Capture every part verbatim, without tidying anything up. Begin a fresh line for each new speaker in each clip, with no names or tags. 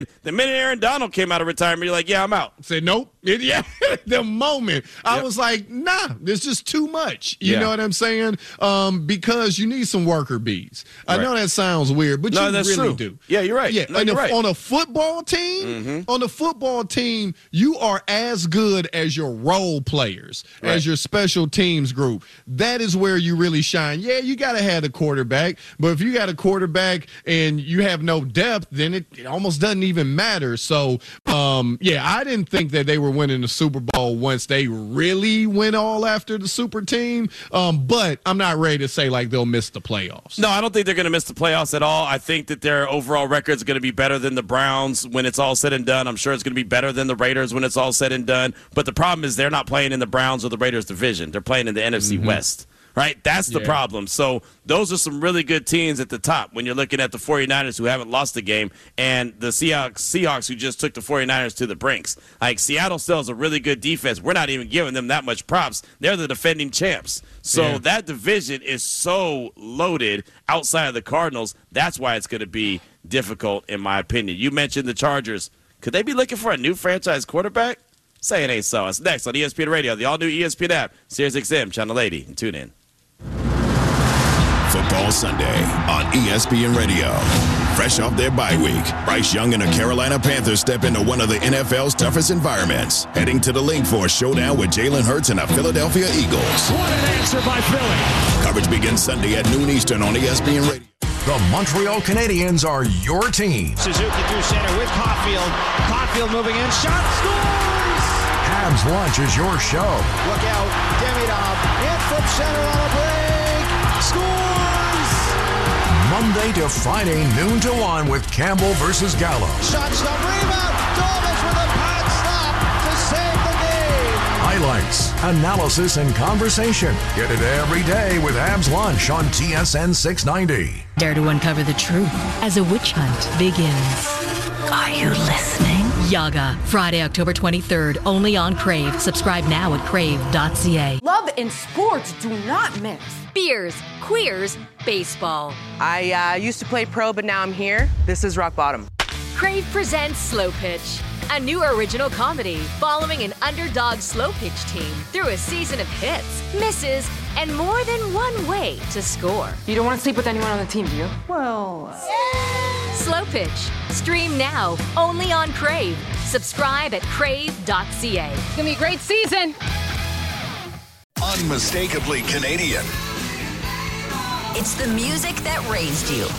The minute Aaron Donald came out of retirement, you're like, yeah, I'm out.
Said nope. It, yeah, the moment I yep. was like, nah, there's just too much. You yeah. know what I'm saying? Um, because you need some worker bees. I right. know that sounds weird, but
no,
you
that's
really
true.
do.
Yeah, you're right.
Yeah,
no,
on,
you're
a,
right.
on a football team,
mm-hmm.
on a football team, you are as good as your role players, right. as your special teams group. That is where you really shine. Yeah, you got to have the quarterback, but if you got a quarterback and you have no depth, then it, it almost doesn't even matter. So, um, yeah, I didn't think that they were winning the Super Bowl once they really went all after the super team. Um, but I'm not ready to say like they'll miss the playoffs.
No, I don't think they're going to miss the playoffs at all. I think that their overall record is going to be better than the Browns when it's all said and done. I'm sure it's going to be better than the Raiders when it's all said and done. But the problem is they're not playing in the Browns or the Raiders division. They're playing in the N F C mm-hmm. West. Right? That's the yeah. problem. So those are some really good teams at the top when you're looking at the 49ers who haven't lost a game and the Seahawks, Seahawks who just took the 49ers to the brinks. Like, Seattle still has a really good defense. We're not even giving them that much props. They're the defending champs. So yeah. that division is so loaded outside of the Cardinals. That's why it's going to be difficult, in my opinion. You mentioned the Chargers. Could they be looking for a new franchise quarterback? Say it ain't so. It's next on E S P N Radio, the all-new E S P N app, Sirius X M, Channel eighty, and tune in.
Football Sunday on E S P N Radio. Fresh off their bye week, Bryce Young and the Carolina Panthers step into one of the N F L's toughest environments, heading to the link for a showdown with Jalen Hurts and the Philadelphia Eagles.
What an answer by Philly.
Coverage begins Sunday at noon Eastern on E S P N Radio.
The Montreal Canadiens are your team.
Suzuki through center with Caulfield. Caulfield moving in. Shot, scores!
Habs Lunch is your show.
Look out. Demidov in from center on a break. Scores!
Monday to Friday, noon to one with Campbell versus Gallo.
Shot stop, rebound. Dolmas with a pad stop to save the game.
Highlights, analysis, and conversation. Get it every day with Habs Lunch on T S N six ninety.
Dare to uncover the truth as a witch hunt begins. Are you listening? Yaga, Friday, October twenty-third, only on Crave. Subscribe now at crave dot c a.
Love and sports do not mix.
Beers, queers, baseball.
I uh, used to play pro, but now I'm here. This is rock bottom.
Crave presents Slow Pitch, a new original comedy following an underdog slow pitch team through a season of hits, misses, and more than one way to score.
You don't want to sleep with anyone on the team, do you? Well...
Yeah. Slow Pitch. Stream now, only on Crave. Subscribe at crave dot c a.
It's going to be a great season.
Unmistakably Canadian.
It's the music that raised you.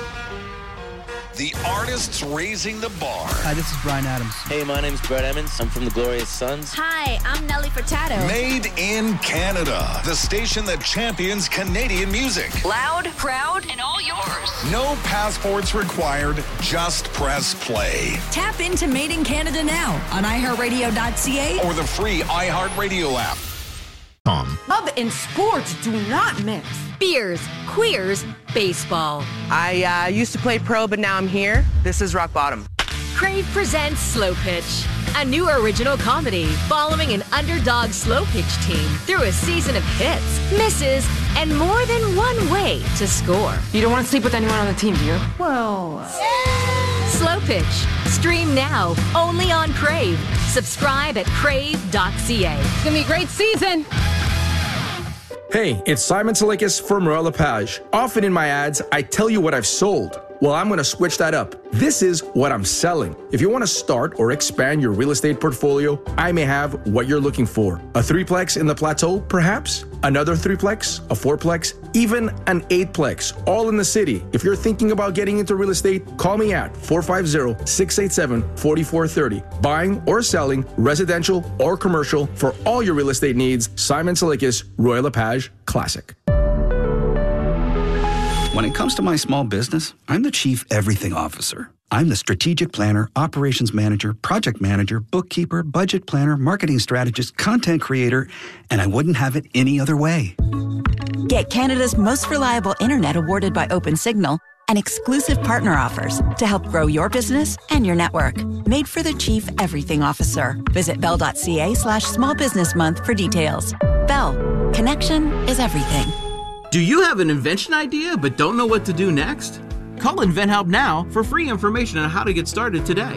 The artists raising the bar.
Hi, this is Bryan Adams.
Hey, my name's Brett Emmons. I'm from the Glorious Sons.
Hi, I'm Nelly Furtado.
Made in Canada. The station that champions Canadian music.
Loud, proud, and all yours.
No passports required. Just press play.
Tap into Made in Canada now on i heart radio dot c a
or the free iHeartRadio app.
Love and sports do not mix.
Beers, queers, baseball.
I uh, used to play pro, but now I'm here. This is rock bottom.
Crave presents Slow Pitch, a new original comedy following an underdog slow pitch team through a season of hits, misses, and more than one way to score.
You don't want to sleep with anyone on the team, do you? Well...
Yeah. Slow Pitch. Stream now, only on Crave. Subscribe at crave dot c a.
It's going to be a great season.
Hey, it's Simon Salikis from Royal LePage. Often in my ads, I tell you what I've sold. Well, I'm going to switch that up. This is what I'm selling. If you want to start or expand your real estate portfolio, I may have what you're looking for. A threeplex in the Plateau, perhaps? Another threeplex? A fourplex? Even an eightplex, all in the city. If you're thinking about getting into real estate, call me at four five zero, six eight seven, four four three zero. Buying or selling, residential or commercial, for all your real estate needs, Simon Salikis, Royal LePage Classic.
When it comes to my small business, I'm the Chief Everything Officer. I'm the strategic planner, operations manager, project manager, bookkeeper, budget planner, marketing strategist, content creator, and I wouldn't have it any other way.
Get Canada's most reliable internet awarded by OpenSignal and exclusive partner offers to help grow your business and your network. Made for the Chief Everything Officer. Visit bell dot c a slash small business month for details. Bell. Connection is everything.
Do you have an invention idea but don't know what to do next?
Call InventHelp now for free information on how to get started today.